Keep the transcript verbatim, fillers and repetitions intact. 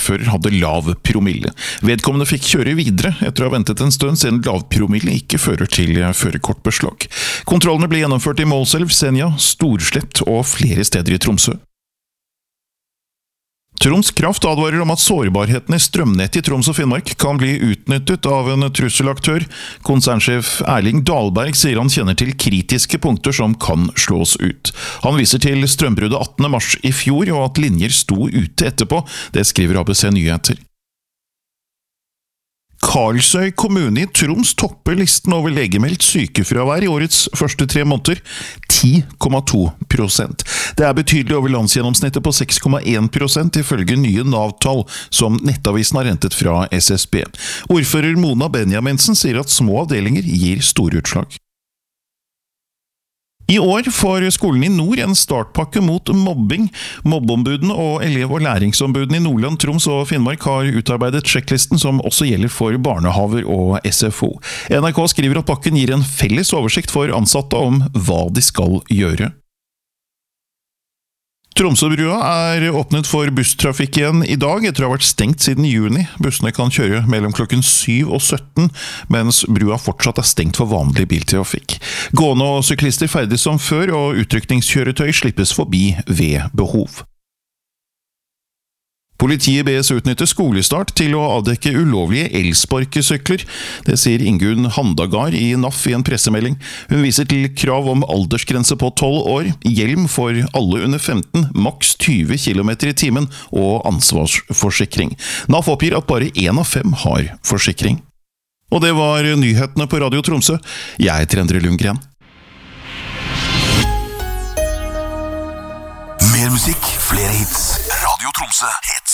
ordfører hadde lav promille. Vedkommende fikk kjøre videre etter å ha ventet en stund siden lav promille ikke fører til førerkortbeslag. Kontrollene ble gjennomført i Målselv, Senja, Storslett og flere steder i Tromsø. Troms Kraft advarer om at sårbarheten i strømnettet i Troms og Finnmark kan bli utnyttet av en trusselaktør. Konsernsjef Erling Dahlberg sier han kjenner til kritiske punkter som kan slås ut. Han viser til strømbruddet attende mars i fjor og at linjer sto ute etterpå. Det skriver A B C Nyheter. Karlsøy kommune i Troms topper listen over legemeldt sykefravær i årets første tre måneder, ti komma to prosent. Det er betydelig over landsgjennomsnittet på seks komma en prosent ifølge nye Nav-tall som Nettavisen har hentet fra S S B. Ordfører Mona Benjaminsen sier at små avdelinger gir store utslag. I år får skolen i nord en startpakke mot mobbing. Mobbeombudene og elev- og læringsombudene i Nordland, Troms og Finnmark har utarbeidet sjekklisten som også gjelder for barnehaver og S F O. N R K skriver at pakken gir en felles oversikt for ansatte om hva de skal gjøre. Tromsøbrua er åpnet for busstrafikk igjen i dag etter å ha vært stengt siden juni. Bussene kan kjøre mellom klokken syv og sytten, mens brua fortsatt er stengt for vanlig biltrafikk. Gående og syklister ferdes som før, og utrykningskjøretøy slippes forbi ved behov. Politiet bes utnytte skolestart til å avdekke ulovlige elsparkesykler. Det sier Ingunn Handagard i N A F i en pressemelding. Hun viser til krav om aldersgrense på tolv år, hjelm for alle under femten, maks tyve kilometer i timen og ansvarsforsikring. N A F oppgir at bare én av fem har forsikring. Og det var nyhetene på Radio Tromsø. Jeg heter Endre Lundgren. Mer musikk, flere hits. Radio Tromsø heter